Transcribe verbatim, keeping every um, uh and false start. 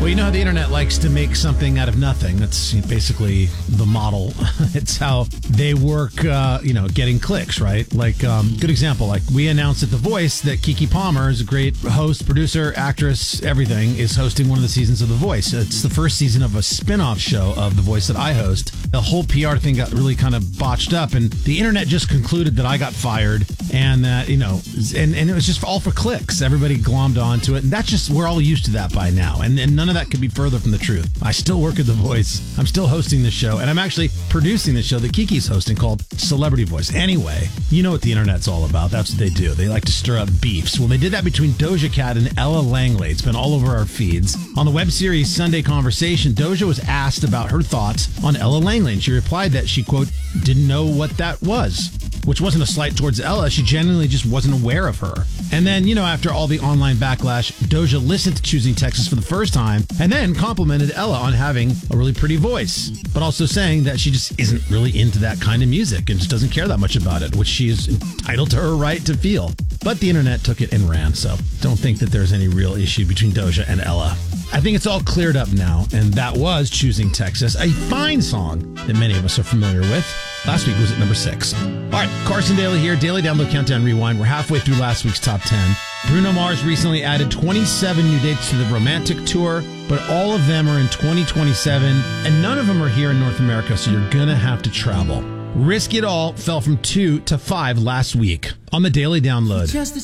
you know how the internet likes to make something out of nothing. That's basically the model. It's how they work, uh, you know, getting clicks, right? Like, um, good example, like we announced at The Voice that Keke Palmer is a great host, producer, actress, everything, is hosting one of the seasons of The Voice. It's the first season of a spin-off show of The Voice that I host. The whole P R thing got really kind of botched up, and the internet just concluded that I got fired, and that, you know, and, and it was just all for clicks. Everybody glommed onto it, and that's just, we're all used to that by now, and, and none of that could be further from the truth. I still work at The Voice. I'm still hosting the show, and I'm actually producing the show that Keke's hosting called Celebrity Voice. Anyway, you know what the internet's all about. That's what they do. They like to stir up beefs. Well, they did that between Doja Cat and Ella Langley. It's been all over our feeds. On the web series Sunday Conversation, Doja was asked about her thoughts on Ella Langley, and she replied that she, quote, didn't know what that was, which wasn't a slight towards Ella. She genuinely just wasn't aware of her. And then, you know, after all the online backlash, Doja listened to Choosing Texas for the first time and then complimented Ella on having a really pretty voice, but also saying that she just isn't really into that kind of music and just doesn't care that much about it, which she is entitled to her right to feel. But the internet took it and ran, so don't think that there's any real issue between Doja and Ella. I think it's all cleared up now, and that was Choosing Texas, a fine song that many of us are familiar with. Last week was at number six. All right, Carson Daly here, Daily Download Countdown Rewind. We're halfway through last week's top ten. Bruno Mars recently added twenty-seven new dates to the Romantic Tour, but all of them are in twenty twenty-seven, and none of them are here in North America, so you're going to have to travel. Risk It All fell from two to five last week on the Daily Download.